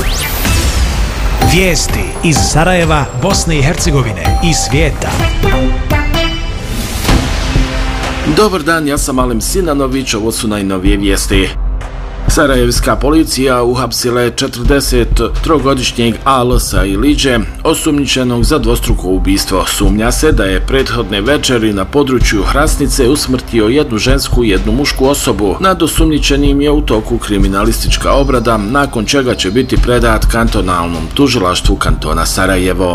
Vijesti iz Sarajeva, Bosne i Hercegovine i svijeta. Dobar dan, ja sam Alim Sinanović, ovo su najnovije vijesti. Sarajevska policija uhapsila je 43-godišnjeg Alsa Iliđe, osumnjičenog za dvostruko ubistvo. Sumnja se da je prethodne večeri na području Hrasnice usmrtio jednu žensku i jednu mušku osobu. Nad osumnjičenim je u toku kriminalistička obrada, nakon čega će biti predat kantonalnom tužilaštvu kantona Sarajevo.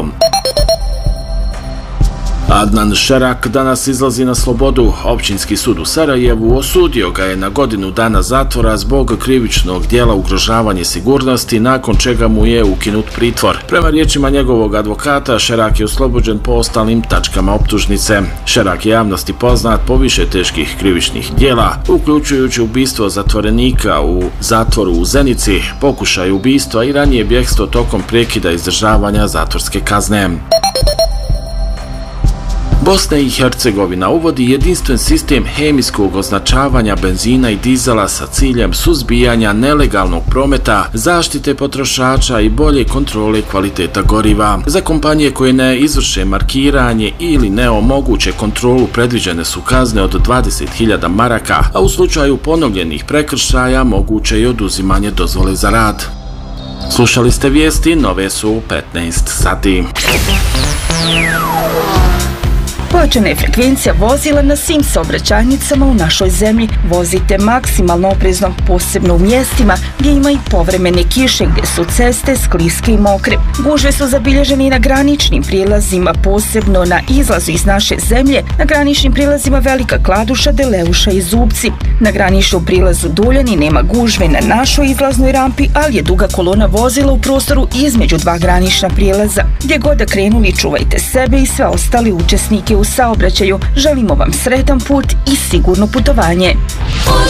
Adnan Šerak danas izlazi na slobodu. Općinski sud u Sarajevu osudio ga je na godinu dana zatvora zbog krivičnog djela ugrožavanje sigurnosti, nakon čega mu je ukinut pritvor. Prema riječima njegovog advokata, Šerak je oslobođen po ostalim tačkama optužnice. Šerak je javnosti poznat po više teških krivičnih djela, uključujući ubistvo zatvorenika u zatvoru u Zenici, pokušaj ubistva i ranije bjegstvo tokom prekida izdržavanja zatvorske kazne. Bosna i Hercegovina uvodi jedinstven sistem hemijskog označavanja benzina i dizela sa ciljem suzbijanja nelegalnog prometa, zaštite potrošača i bolje kontrole kvaliteta goriva. Za kompanije koje ne izvrše markiranje ili ne omoguće kontrolu predviđene su kazne od 20.000 maraka, a u slučaju ponovljenih prekršaja moguće je oduzimanje dozvole za rad. Slušali ste vijesti, nove su u 15 sati. Pojačana je frekvencija vozila na svim saobraćajnicama u našoj zemlji. Vozite maksimalno oprezno, posebno u mjestima gdje ima i povremene kiše, gdje su ceste skliske i mokre. Gužve su zabilježene i na graničnim prijelazima, posebno na izlazu iz naše zemlje, na graničnim prijelazima Velika Kladuša, Deleuša i Zubci. Na graničnom prilazu Duljani nema gužve na našoj izlaznoj rampi, ali je duga kolona vozila u prostoru između dva granična prijelaza. Gdje god da krenuli, čuvajte sebe i sve ostali učesnike u saobraćaju. Želimo vam sretan put i sigurno putovanje.